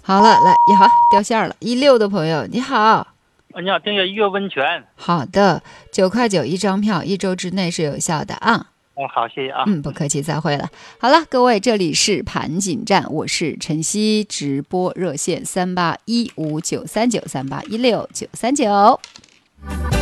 好了，来，也好掉线了。16的朋友，你好。 你好，订阅悦温泉。 好的，9块9一张票，1周之内是有效的啊。 好，谢谢啊。 不客气，再会了。好了，各位，这里是盘锦站，我是晨曦，直播热线38159393816939。